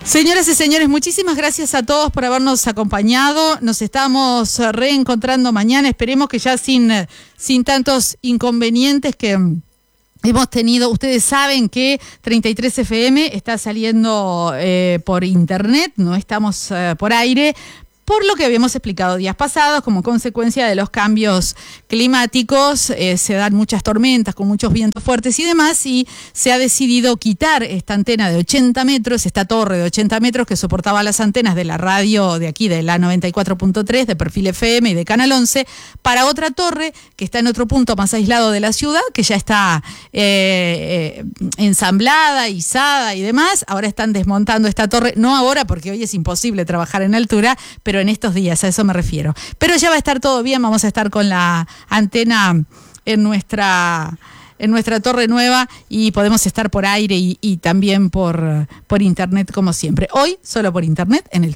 Señoras y señores, muchísimas gracias a todos por habernos acompañado. Nos estamos reencontrando mañana. Esperemos que ya sin tantos inconvenientes que hemos tenido. Ustedes saben que 33 FM está saliendo por internet, no estamos por aire, por lo que habíamos explicado días pasados. Como consecuencia de los cambios climáticos, se dan muchas tormentas con muchos vientos fuertes y demás, y se ha decidido quitar esta antena de 80 metros, esta torre de 80 metros que soportaba las antenas de la radio de aquí, de la 94.3, de Perfil FM y de Canal 11, para otra torre que está en otro punto más aislado de la ciudad, que ya está ensamblada, izada y demás. Ahora están desmontando esta torre, no ahora porque hoy es imposible trabajar en altura, pero en estos días, a eso me refiero. Pero ya va a estar todo bien, vamos a estar con la antena en nuestra torre nueva y podemos estar por aire y también por internet como siempre. Hoy solo por internet en el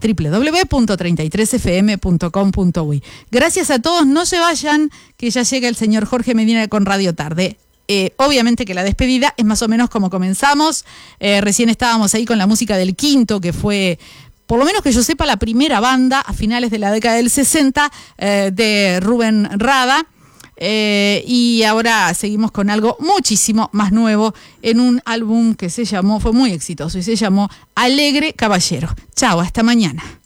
www.33fm.com.uy. Gracias a todos, no se vayan, que ya llega el señor Jorge Medina con Radio Tarde. Obviamente que la despedida es más o menos como comenzamos. Recién estábamos ahí con la música del Quinto, que fue, por lo menos que yo sepa, la primera banda a finales de la década del 60 de Rubén Rada. Y ahora seguimos con algo muchísimo más nuevo en un álbum que fue muy exitoso y se llamó Alegre Caballero. Chao, hasta mañana.